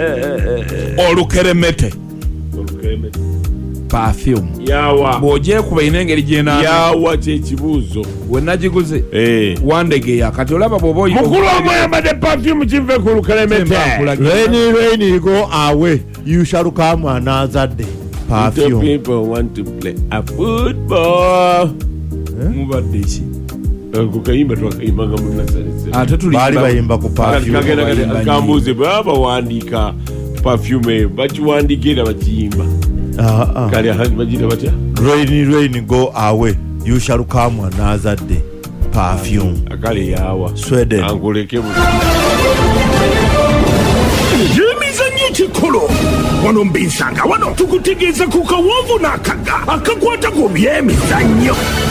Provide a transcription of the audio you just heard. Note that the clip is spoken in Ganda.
olukeremete perfume yawa bw'ogyekuba kuba engeri gyena yawa kyekibuuzo wenagiguze wandegeya kati olaba bw'oba mukulu omuyambadde perfume kive ku lukeremete rainy go away you shall come another day perfume people want to play a football mubadde ki kukayimba twakayimbanga munasalize ate bali bayimba ku perfume kambuuze baba wandiika perfume bakiwandiikira bakiyimba kali bagira batya rainy go away you shall come another day perfume akale yawa Sweden angoleke emizannyo kikolo wano mbinsanga wano tukutegeeza ku kawoovu n'akaga akakwata ku by'emizannyo